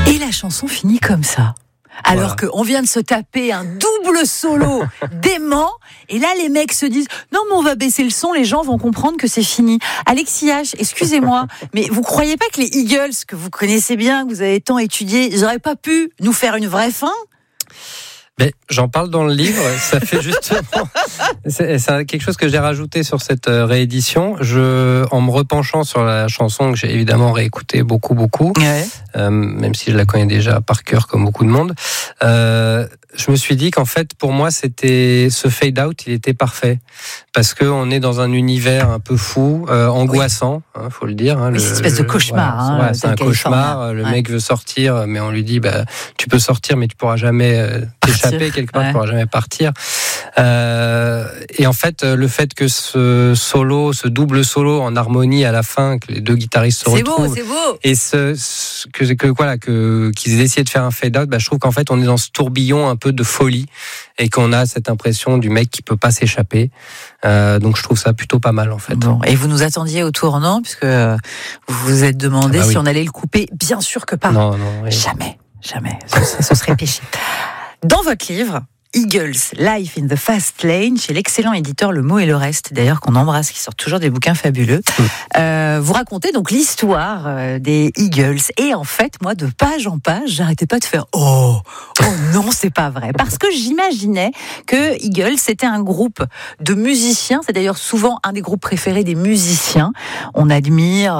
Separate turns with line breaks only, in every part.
Et la chanson finit comme ça. Alors qu'on vient de se taper un double solo dément, et là les mecs se disent non mais on va baisser le son, les gens vont comprendre que c'est fini. Alexis H, excusez-moi, mais vous croyez pas que les Eagles, que vous connaissez bien, que vous avez tant étudié, ils auraient pas pu nous faire une vraie fin ?
Mais j'en parle dans le livre, ça fait justement... C'est quelque chose que j'ai rajouté sur cette réédition. En me repenchant sur la chanson que j'ai évidemment réécoutée beaucoup, même si je la connais déjà par cœur comme beaucoup de monde, je me suis dit qu'en fait, pour moi, ce fade-out, il était parfait. Parce qu'on est dans un univers un peu fou, angoissant, faut le dire.
Mais c'est une espèce de cauchemar.
Voilà, c'est un cauchemar. Le mec veut sortir, mais on lui dit, tu peux sortir, mais tu pourras jamais t'échapper quelque part, tu pourras jamais partir. Et en fait, le fait que ce double solo en harmonie à la fin, que les deux guitaristes se retrouvent,
c'est beau.
Et qu'ils aient essayé de faire un fade-out, je trouve qu'en fait, on est dans ce tourbillon un peu de folie et qu'on a cette impression du mec qui peut pas s'échapper. Donc je trouve ça plutôt pas mal en fait.
Bon, et vous nous attendiez au tournant puisque vous vous êtes demandé si on allait le couper. Bien sûr que pas.
Non, oui.
Jamais. Ce serait péché. Dans votre livre, Eagles, Life in the Fast Lane, chez l'excellent éditeur Le Mot et le Reste, d'ailleurs qu'on embrasse, qui sort toujours des bouquins fabuleux. Vous racontez donc l'histoire des Eagles. Et en fait, moi, de page en page, j'arrêtais pas de faire oh non, c'est pas vrai. Parce que j'imaginais que Eagles, c'était un groupe de musiciens. C'est d'ailleurs souvent un des groupes préférés des musiciens. On admire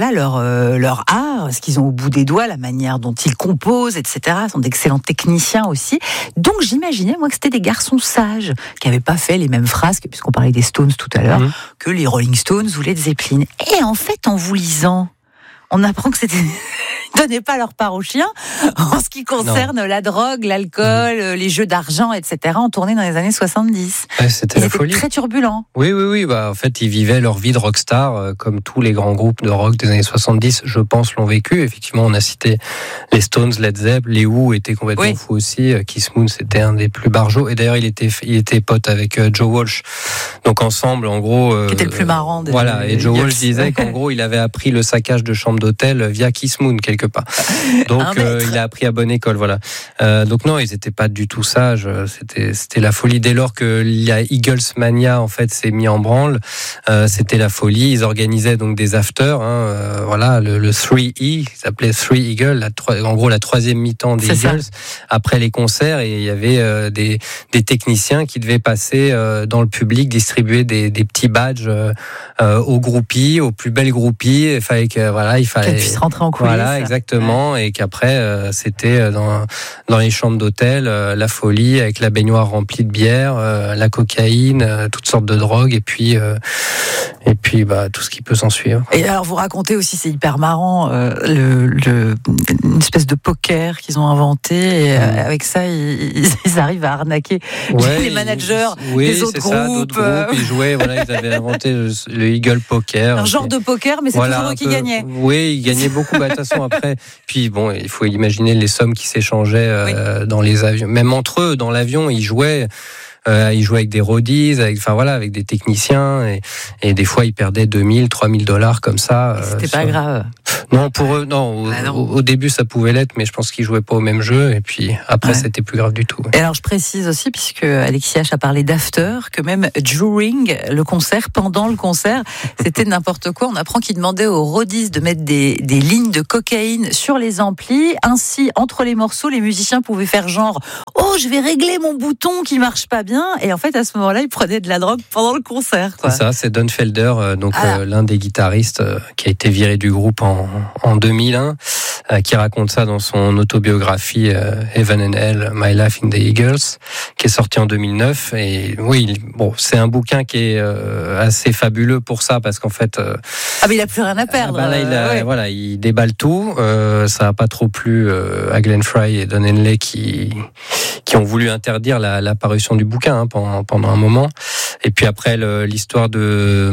leur art, ce qu'ils ont au bout des doigts, la manière dont ils composent, etc. Ils sont d'excellents techniciens aussi. Donc j'imaginais, moi, que c'était des garçons sages, qui n'avaient pas fait les mêmes frasques, puisqu'on parlait des Stones tout à l'heure, que les Rolling Stones ou les Zeppelin. Et en fait, en vous lisant, on apprend que c'était... Ils ne donnaient pas leur part aux chiens en ce qui concerne la drogue, l'alcool, les jeux d'argent, etc. en tournée dans les années 70.
C'était la folie.
Très turbulent.
Oui. En fait, ils vivaient leur vie de rockstar, comme tous les grands groupes de rock des années 70, je pense, l'ont vécu. Effectivement, on a cité les Stones, Led Zepp, les Who étaient complètement fous aussi. Keith Moon, c'était un des plus barjots. Et d'ailleurs, il était pote avec Joe Walsh. Donc ensemble, en gros...
qui était le plus marrant.
Et Joe Walsh disait qu'en gros, il avait appris le saccage de chambre d'hôtel via Keith Moon, quelque part. Donc il a appris à bonne école, voilà. Donc non, ils n'étaient pas du tout sages. C'était la folie. Dès lors que la Eagles Mania en fait s'est mis en branle, c'était la folie. Ils organisaient donc des afters, le 3E, qui s'appelait 3 Eagles, en gros la troisième mi-temps des Eagles. Après les concerts, et il y avait des techniciens qui devaient passer dans le public, distribuer des petits badges aux groupies, aux plus belles groupies. Il fallait qu'elles
puissent rentrer en coulisses.
Voilà, exactement, et qu'après c'était dans les chambres d'hôtel la folie avec la baignoire remplie de bière, la cocaïne, toutes sortes de drogues, et puis tout ce qui peut s'en suivre.
Et alors vous racontez aussi, c'est hyper marrant, une espèce de poker qu'ils ont inventé, et avec ça ils arrivent à arnaquer les managers des autres groupes.
Ils jouaient, ils avaient inventé le Eagle Poker.
Un genre de poker, mais c'est toujours eux qui gagnaient.
Oui, ils gagnaient beaucoup. De toute façon, après, puis il faut imaginer les sommes qui s'échangeaient dans les avions. Même entre eux, dans l'avion, ils jouaient avec des roadies, avec des techniciens, et des fois ils perdaient $2,000-3,000 comme ça.
C'était pas grave.
Non, pour eux, non. Au début, ça pouvait l'être, mais je pense qu'ils jouaient pas au même jeu, et puis après, c'était plus grave du tout.
Et alors, je précise aussi, puisque Alexis H a parlé d'after, que même during le concert, pendant le concert, c'était n'importe quoi. On apprend qu'ils demandaient aux roadies de mettre des lignes de cocaïne sur les amplis. Ainsi, entre les morceaux, les musiciens pouvaient faire genre « Oh, je vais régler mon bouton qui marche pas bien ». Et en fait, à ce moment-là, ils prenaient de la drogue pendant le concert.
C'est ça, c'est Don Felder, l'un des guitaristes qui a été viré du groupe en 2001, qui raconte ça dans son autobiographie Heaven and Hell, My Life in the Eagles, qui est sorti en 2009. Et c'est un bouquin qui est assez fabuleux pour ça, parce qu'en fait...
mais il n'a plus rien à perdre.
Il déballe tout. Ça n'a pas trop plu à Glenn Frey et Don Henley qui ont voulu interdire la parution du bouquin pendant un moment. Et puis après, l'histoire de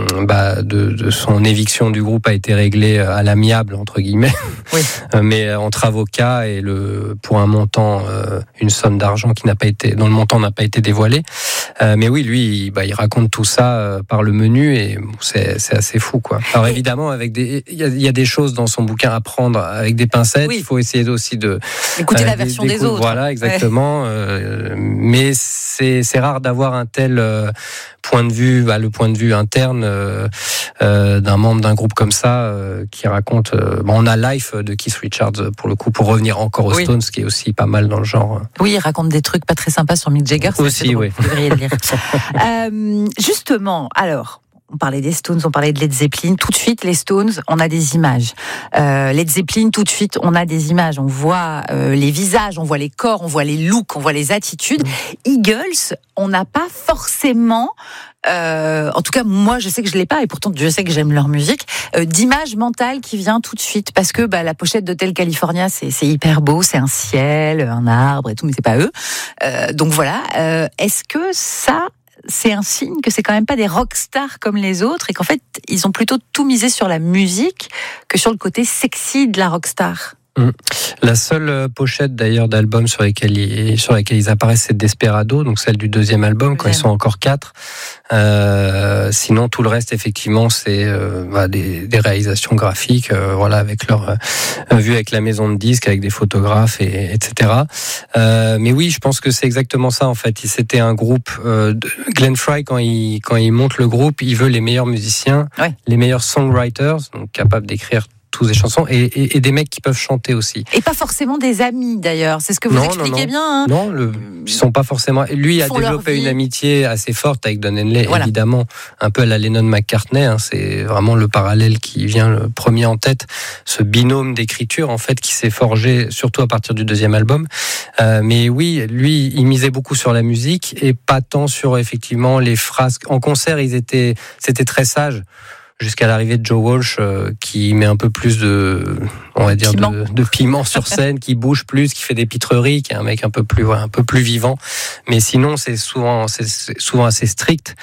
son éviction du groupe a été réglée à l'amiable, entre guillemets, mais entre avocats, et pour un montant, une somme d'argent dont le montant n'a pas été dévoilé. Mais oui, lui, il raconte tout ça par le menu et c'est assez fou, quoi. Alors évidemment, il y a des choses dans son bouquin à prendre avec des pincettes. Oui. Il faut essayer aussi de
écouter la version des autres.
Voilà, exactement. Ouais. Mais c'est rare d'avoir un tel point de vue, le point de vue interne d'un membre d'un groupe comme ça qui raconte. On a Life de Keith Richards pour le coup, pour revenir encore aux Stones, qui est aussi pas mal dans le genre.
Oui, il raconte des trucs pas très sympas sur Mick Jagger.
Aussi, oui.
Vous devriez le lire. Justement, alors. On parlait des Stones, on parlait de Led Zeppelin. Tout de suite, les Stones, on a des images. Led Zeppelin, tout de suite, on a des images. On voit les visages, on voit les corps, on voit les looks, on voit les attitudes. Eagles, on n'a pas forcément... en tout cas, moi, je sais que je l'ai pas, et pourtant, je sais que j'aime leur musique, d'image mentale qui vient tout de suite, parce que la pochette d'Hotel California, c'est hyper beau, c'est un ciel, un arbre et tout, mais c'est pas eux. Donc voilà. Est-ce que ça, c'est un signe que c'est quand même pas des rockstars comme les autres, et qu'en fait, ils ont plutôt tout misé sur la musique que sur le côté sexy de la rockstar?
La seule pochette d'ailleurs d'album sur laquelle ils apparaissent, c'est Desperado, donc celle du deuxième album, quand ils sont encore 4. Sinon tout le reste effectivement c'est des réalisations graphiques, avec leur vue avec la maison de disques, avec des photographes etc. Mais oui, je pense que c'est exactement ça en fait. C'était un groupe. Glenn Frey, quand il monte le groupe, il veut les meilleurs musiciens, les meilleurs songwriters, donc capables d'écrire tous des chansons et des mecs qui peuvent chanter aussi.
Et pas forcément des amis d'ailleurs, c'est ce que vous expliquez bien. Hein.
Non, ils sont pas forcément. Lui a développé une amitié assez forte avec Don Henley, évidemment, un peu à la Lennon-McCartney. C'est vraiment le parallèle qui vient le premier en tête, ce binôme d'écriture en fait qui s'est forgé surtout à partir du deuxième album. Mais oui, lui, il misait beaucoup sur la musique et pas tant sur effectivement les phrases. En concert, c'était très sage. Jusqu'à l'arrivée de Joe Walsh, qui met un peu plus de piment sur scène, qui bouge plus, qui fait des pitreries, qui est un mec un peu plus vivant. Mais sinon, c'est souvent assez strict.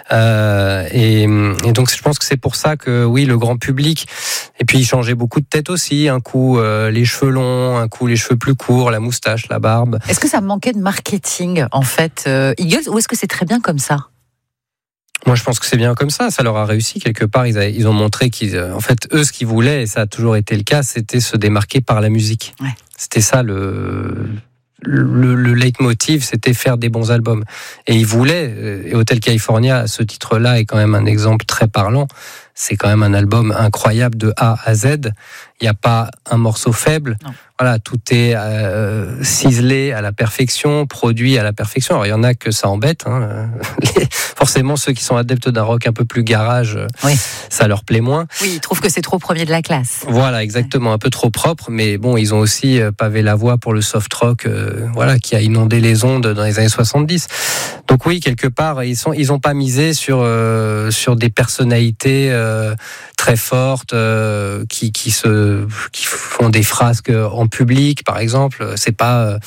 Et donc, je pense que c'est pour ça que oui, le grand public. Et puis, il changeait beaucoup de tête aussi. Un coup, les cheveux longs, un coup, les cheveux plus courts, la moustache, la barbe.
Est-ce que ça manquait de marketing, en fait, Eagles, ou est-ce que c'est très bien comme ça?
Moi, je pense que c'est bien comme ça. Ça leur a réussi quelque part. Ils ont montré en fait, eux, ce qu'ils voulaient, et ça a toujours été le cas, c'était se démarquer par la musique. Ouais. C'était ça le leitmotiv, c'était faire des bons albums. Et ils voulaient. Et Hotel California, à ce titre-là, est quand même un exemple très parlant. C'est quand même un album incroyable de A à Z. Il n'y a pas un morceau faible. Non. Voilà, tout est ciselé à la perfection, produit à la perfection. Alors il y en a que ça embête. Forcément, ceux qui sont adeptes d'un rock un peu plus garage, ça leur plaît moins.
Oui, ils trouvent que c'est trop premier de la classe.
Voilà, exactement, un peu trop propre. Mais bon, ils ont aussi pavé la voie pour le soft rock, qui a inondé les ondes dans les années 70. Donc oui, quelque part, ils ont pas misé sur des personnalités très fortes qui font des frasques en public, par exemple. C'était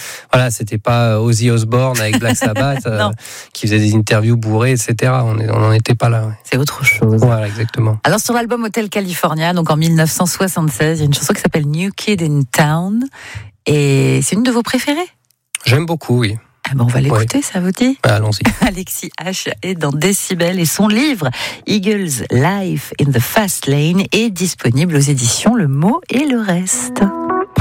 pas Ozzy Osbourne avec Black Sabbath qui faisait des interviews bourrées, etc. On n'en était pas là. Ouais.
C'est autre chose.
Voilà, exactement.
Alors sur l'album Hotel California, donc en 1976, il y a une chanson qui s'appelle New Kid in Town, et c'est une de vos préférées?
J'aime beaucoup, oui.
On va l'écouter, ça vous dit?
Allons-y.
Alexis H est dans Décibel et son livre Eagles Life in the Fast Lane est disponible aux éditions Le Mot et le Reste.